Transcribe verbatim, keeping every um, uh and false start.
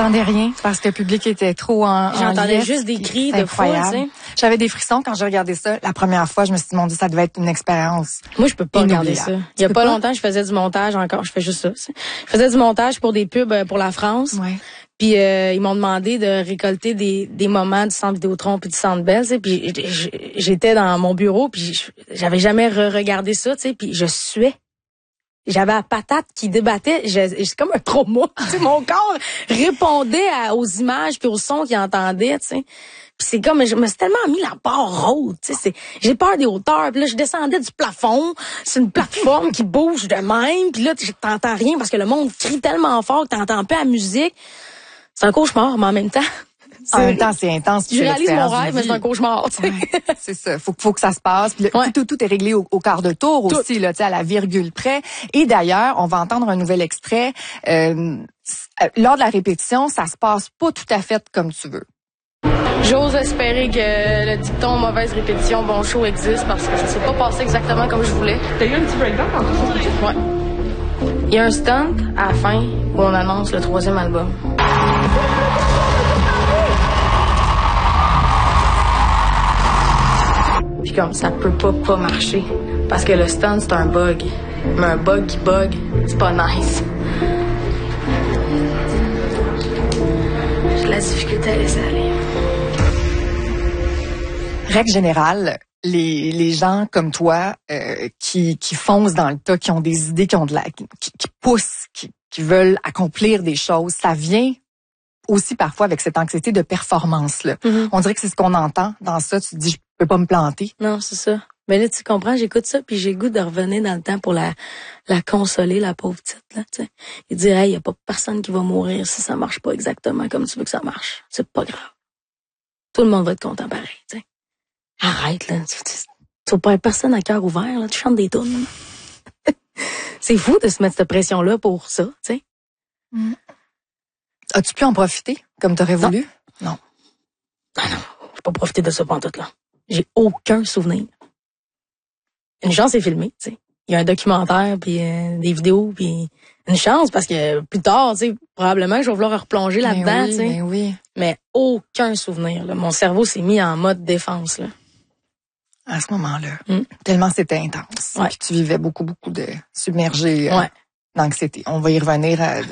J'entendais rien parce que le public était trop en J'entendais en juste des cris de foule, tu sais. J'avais des frissons quand j'ai regardé ça. La première fois, je me suis dit, mon Dieu, ça devait être une expérience. Moi, je peux pas regarder ça. Il y a pas, pas longtemps, je faisais du montage encore. Je fais juste ça. T'sais. Je faisais du montage pour des pubs pour la France. Ouais. Puis euh, ils m'ont demandé de récolter des, des moments du Centre Vidéotron puis du Centre Bell, tu sais. Puis j'étais dans mon bureau, puis j'avais jamais re-regardé ça, tu sais. Puis je suais. J'avais la patate qui débattait. J'ai comme un trauma. Mon corps répondait à, aux images puis aux sons qu'il entendait, tu sais. Puis c'est comme, je me suis tellement mis la barre haute, tu sais. J'ai peur des hauteurs. Puis là, je descendais du plafond. C'est une plateforme qui bouge de même. Puis là, t'entends rien parce que le monde crie tellement fort que t'entends pas la musique. C'est un cauchemar, mais en même temps... En même temps, c'est intense. Je réalise mon rêve, mais c'est un cauchemar, tu sais. Ouais, c'est ça. Faut, faut que ça se passe. Puis le, ouais. tout, tout, tout est réglé au, au quart de tour tout. aussi, là, tu sais, à la virgule près. Et d'ailleurs, on va entendre un nouvel extrait. Euh, lors de la répétition, ça se passe pas tout à fait comme tu veux. J'ose espérer que le dicton mauvaise répétition, bon show existe parce que ça s'est pas passé exactement comme je voulais. T'as eu un petit breakdown en tout ça? Ouais. Il y a un stunt à la fin où on annonce le troisième album. Puis comme ça peut pas pas marcher parce que le stunt c'est un bug, mais un bug qui bug c'est pas nice. J'ai de la difficulté à laisser aller. Règle générale, les les gens comme toi euh, qui qui foncent dans le tas, qui ont des idées, qui ont de la qui, qui poussent, qui qui veulent accomplir des choses, ça vient aussi parfois avec cette anxiété de performance là. Mm-hmm. On dirait que c'est ce qu'on entend dans ça. Tu te dis je peux pas me planter. Non, c'est ça. Mais là, tu comprends, j'écoute ça, puis j'ai le goût de revenir dans le temps pour la la consoler, la pauvre petite, là, tu sais. Et dire, hey, y a pas personne qui va mourir si ça marche pas exactement comme tu veux que ça marche. C'est pas grave. Tout le monde va être content pareil, tu sais. Arrête, là. Tu, tu, tu vas pas être personne à cœur ouvert, là. Tu chantes des tunes. C'est fou de se mettre cette pression-là pour ça, tu sais. Mm. As-tu pu en profiter comme t'aurais voulu? Non. Non, non. J'ai pas profité de ça pantoute, là. J'ai aucun souvenir. Une chance, c'est filmé, tu sais. Il y a un documentaire, puis euh, des vidéos, puis une chance, parce que plus tard, tu sais, probablement que je vais vouloir replonger là-dedans, oui, tu sais. Mais oui. Mais aucun souvenir, là. Mon cerveau s'est mis en mode défense, là. À ce moment-là. Mm. Tellement c'était intense. Ouais. Puis tu vivais beaucoup, beaucoup de submergé euh, ouais. d'anxiété. On va y revenir à